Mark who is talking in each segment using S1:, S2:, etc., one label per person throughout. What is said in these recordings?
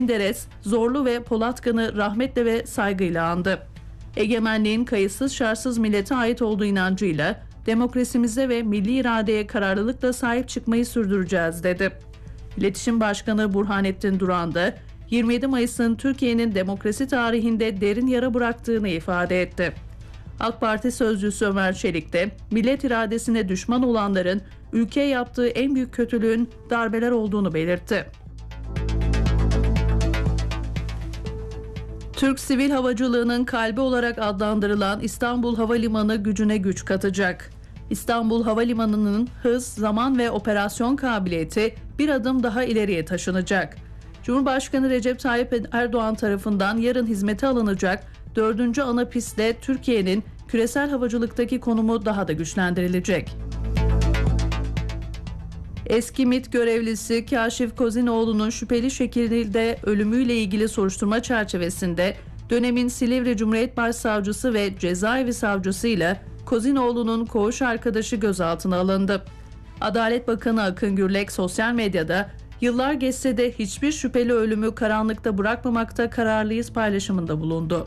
S1: Menderes, Zorlu ve Polatkan'ı rahmetle ve saygıyla andı. Egemenliğin kayıtsız şartsız millete ait olduğu inancıyla demokrasimize ve milli iradeye kararlılıkla sahip çıkmayı sürdüreceğiz dedi. İletişim Başkanı Burhanettin Duran da 27 Mayıs'ın Türkiye'nin demokrasi tarihinde derin yara bıraktığını ifade etti. AK Parti sözcüsü Ömer Çelik de millet iradesine düşman olanların ülkeye yaptığı en büyük kötülüğün darbeler olduğunu belirtti. Türk sivil havacılığının kalbi olarak adlandırılan İstanbul Havalimanı gücüne güç katacak. İstanbul Havalimanı'nın hız, zaman ve operasyon kabiliyeti bir adım daha ileriye taşınacak. Cumhurbaşkanı Recep Tayyip Erdoğan tarafından yarın hizmete alınacak 4. ana pistte Türkiye'nin küresel havacılıktaki konumu daha da güçlendirilecek. Eski MİT görevlisi Kaşif Kozinoğlu'nun şüpheli şekilde ölümüyle ilgili soruşturma çerçevesinde dönemin Silivri Cumhuriyet Başsavcısı ve Cezaevi Savcısı ile Kozinoğlu'nun koğuş arkadaşı gözaltına alındı. Adalet Bakanı Akın Gürlek sosyal medyada "Yıllar geçse de hiçbir şüpheli ölümü karanlıkta bırakmamakta kararlıyız" paylaşımında bulundu.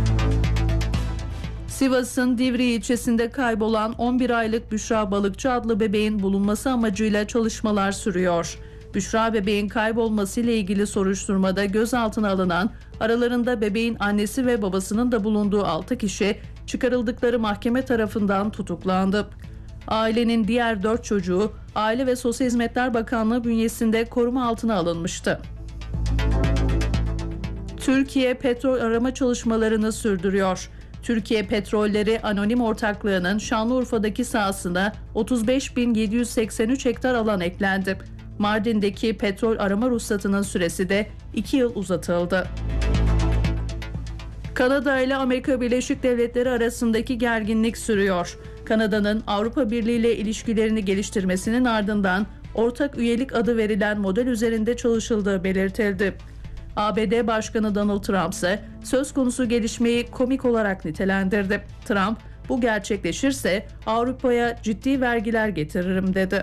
S1: Sivas'ın Divriği ilçesinde kaybolan 11 aylık Büşra Balıkçı adlı bebeğin bulunması amacıyla çalışmalar sürüyor. Büşra bebeğin kaybolmasıyla ilgili soruşturmada gözaltına alınan, aralarında bebeğin annesi ve babasının da bulunduğu 6 kişi çıkarıldıkları mahkeme tarafından tutuklandı. Ailenin diğer 4 çocuğu Aile ve Sosyal Hizmetler Bakanlığı bünyesinde koruma altına alınmıştı. Türkiye petrol arama çalışmalarını sürdürüyor. Türkiye Petrolleri Anonim Ortaklığı'nın Şanlıurfa'daki sahasına 35.783 hektar alan eklendi. Mardin'deki petrol arama ruhsatının süresi de 2 yıl uzatıldı. Kanada ile Amerika Birleşik Devletleri arasındaki gerginlik sürüyor. Kanada'nın Avrupa Birliği ile ilişkilerini geliştirmesinin ardından ortak üyelik adı verilen model üzerinde çalışıldığı belirtildi. ABD Başkanı Donald Trump ise söz konusu gelişmeyi komik olarak nitelendirdi. Trump, "Bu gerçekleşirse Avrupa'ya ciddi vergiler getiririm" dedi.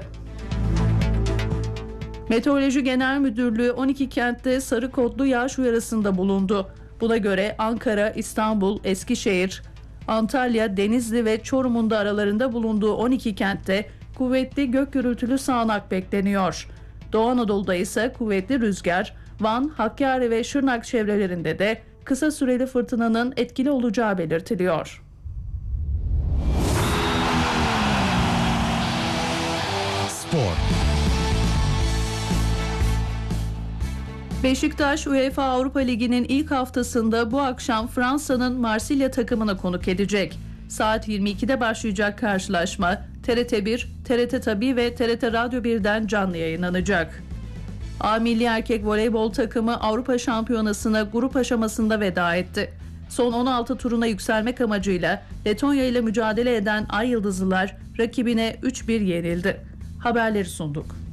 S1: Meteoroloji Genel Müdürlüğü 12 kentte sarı kodlu yağış uyarısında bulundu. Buna göre Ankara, İstanbul, Eskişehir, Antalya, Denizli ve Çorum'un da aralarında bulunduğu 12 kentte kuvvetli gök gürültülü sağanak bekleniyor. Doğu Anadolu'da ise kuvvetli rüzgar, Van, Hakkari ve Şırnak çevrelerinde de kısa süreli fırtınanın etkili olacağı belirtiliyor.
S2: Spor.
S1: Beşiktaş, UEFA Avrupa Ligi'nin ilk haftasında bu akşam Fransa'nın Marsilya takımını konuk edecek. Saat 22'de başlayacak karşılaşma TRT 1, TRT Tabii ve TRT Radyo 1'den canlı yayınlanacak. A Milli Erkek Voleybol takımı Avrupa Şampiyonası'na grup aşamasında veda etti. Son 16 turuna yükselmek amacıyla Letonya ile mücadele eden Ay Yıldızlılar rakibine 3-1 yenildi. Haberleri sunduk.